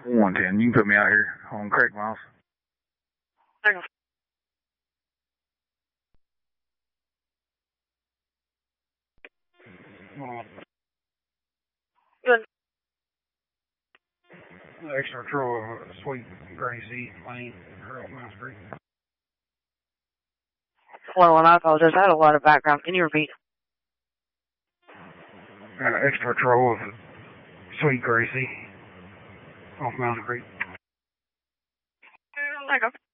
110. You can put me out here on Craig Miles. Thanks. Good. Extra patrol, Sweet Gracie Lane, Earl Mounds Creek. Well, and I apologize. I had a lot of background. Can you repeat? Extra patrol of Sweet Gracie off Mountain Creek. There you go.